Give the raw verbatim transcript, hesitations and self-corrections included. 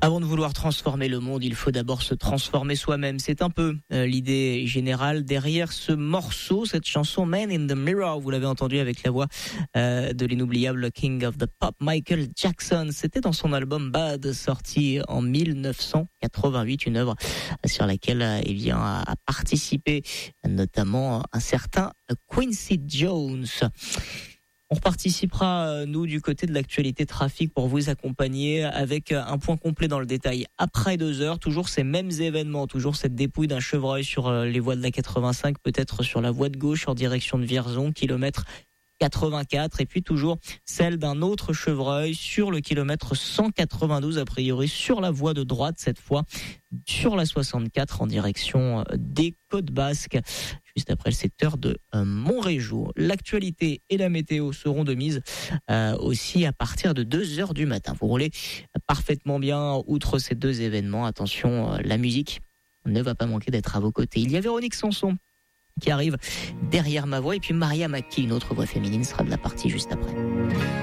Avant de vouloir transformer le monde, il faut d'abord se transformer soi-même. C'est un peu euh, l'idée générale derrière ce morceau, cette chanson Man in the Mirror. Vous l'avez entendu avec la voix euh, de l'inoubliable King of the Pop, Michael Jackson. C'était dans son album Bad, sorti en dix-neuf cent quatre-vingt-huit, une œuvre sur laquelle euh, eh bien, a participé notamment un certain Quincy Jones. On participera, nous, du côté de l'actualité trafic pour vous accompagner avec un point complet dans le détail. Après deux heures, toujours ces mêmes événements, toujours cette dépouille d'un chevreuil sur les voies de la quatre-vingt-cinq, peut-être sur la voie de gauche en direction de Vierzon, kilomètre quatre-vingt-quatre, et puis toujours celle d'un autre chevreuil sur le kilomètre cent quatre-vingt-douze, a priori sur la voie de droite, cette fois sur la soixante-quatre en direction des Côtes Basques, juste après le secteur de Montrégeau. L'actualité et la météo seront de mise euh, aussi à partir de deux heures du matin. Vous roulez parfaitement bien outre ces deux événements. Attention, la musique ne va pas manquer d'être à vos côtés. Il y a Véronique Sanson qui arrive derrière ma voix, et puis Maria Maki, une autre voix féminine, sera de la partie juste après.